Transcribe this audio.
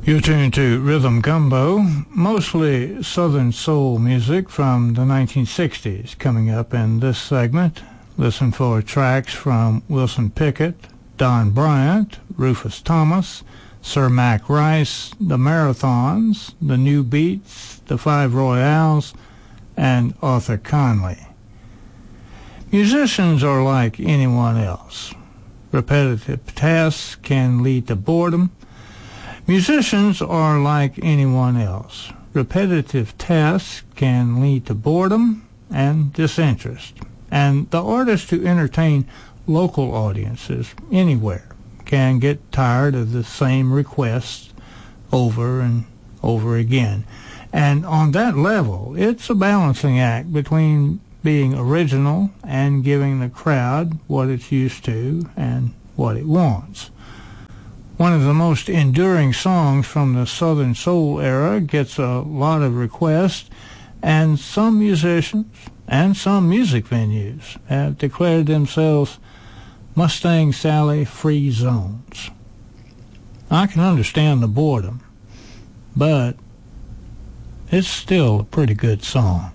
You're tuned to Rhythm Gumbo, mostly Southern soul music from the 1960s. Coming up in this segment, listen for tracks from Wilson Pickett, Don Bryant, Rufus Thomas, Sir Mac Rice, the Marathons, the New Beats, the Five Royales, and Arthur Conley. Musicians are like anyone else. Repetitive tasks can lead to boredom. Musicians are like anyone else. Repetitive tasks can lead to boredom and disinterest. And the artists who entertain local audiences anywhere can get tired of the same requests over and over again. And on that level, it's a balancing act between being original and giving the crowd what it's used to and what it wants. One of the most enduring songs from the Southern Soul era gets a lot of requests, and some musicians and some music venues have declared themselves Mustang Sally free zones. I can understand the boredom, but it's still a pretty good song.